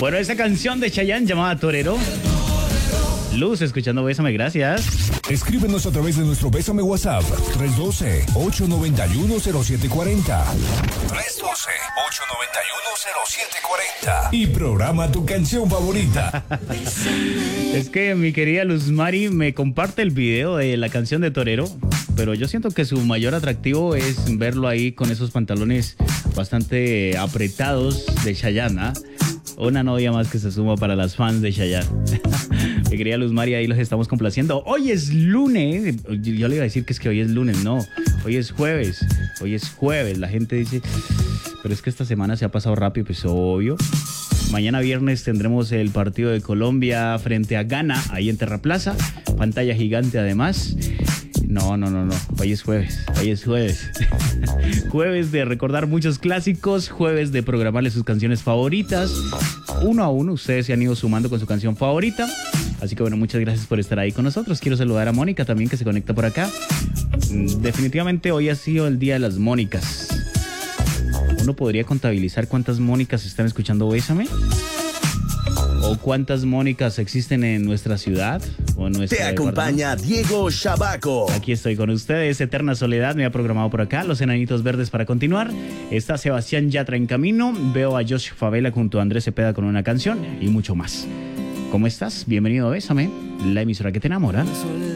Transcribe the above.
Bueno, esa canción de Chayanne llamada Torero. Luz, escuchando Bésame, gracias. Escríbenos a través de nuestro Bésame WhatsApp 312-891-0740. 312-891-0740. Y programa tu canción favorita. Es que mi querida Luz Mari me comparte el video de la canción de Torero, pero yo siento que su mayor atractivo es verlo ahí con esos pantalones bastante apretados de Chayanne, ¿eh? Una novia más que se suma para las fans de Chayanne. Mi querida Luz Mari, ahí los estamos complaciendo. Hoy es lunes. Yo le iba a decir que es que hoy es lunes, no. Hoy es jueves. Hoy es jueves. La gente dice, pero es que esta semana se ha pasado rápido, pues obvio. Mañana viernes tendremos el partido de Colombia frente a Ghana, ahí en Terraplaza. Pantalla gigante además. No. Hoy es jueves. Jueves de recordar muchos clásicos. Jueves de programarle sus canciones favoritas. Uno a uno, ustedes se han ido sumando con su canción favorita. Así que bueno, muchas gracias por estar ahí con nosotros. Quiero saludar a Mónica también, que se conecta por acá. Definitivamente hoy ha sido el día de las Mónicas. ¿Uno podría contabilizar cuántas Mónicas están escuchando Bésame? ¿O cuántas Mónicas existen en nuestra ciudad? O en nuestra Te acompaña Diego Shabaco. Aquí estoy con ustedes. Eterna Soledad me ha programado por acá. Los Enanitos Verdes para continuar. Está Sebastián Yatra en camino. Veo a Josh Favela junto a Andrés Cepeda con una canción y mucho más. ¿Cómo estás? Bienvenido a Bésame, la emisora que te enamora.